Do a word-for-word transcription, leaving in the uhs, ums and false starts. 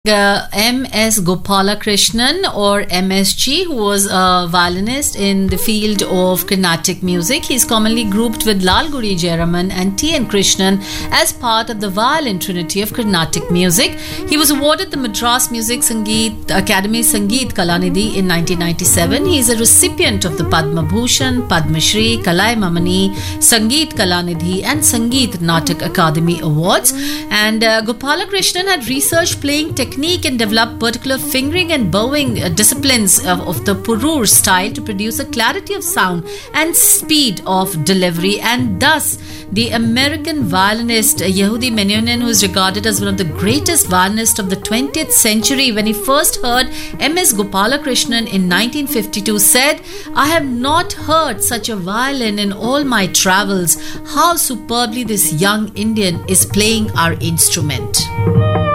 Uh, M S Gopalakrishnan, or M S G, who was a violinist in the field of Carnatic music. He is commonly grouped with Lalguri Jayaraman and T N Krishnan as part of the violin trinity of Carnatic music. He was awarded the Madras Music Sangeet Academy Sangeet Kalanidhi in nineteen ninety-seven. He is a recipient of the Padma Bhushan, Padma Shri, Kalaimamani, Sangeet Kalanidhi and Sangeet Natak Akademi Awards. And uh, Gopalakrishnan had researched playing technique and developed particular fingering and bowing uh, disciplines of, of the Purur style to produce a clarity of sound and speed of delivery. And thus, the American violinist Yehudi Menuhin, who is regarded as one of the greatest violinists of the twentieth century, when he first heard M S Gopalakrishnan in nineteen fifty-two, said, "I have not heard such a violin in all my travels. How superbly this young Indian is playing our instrument."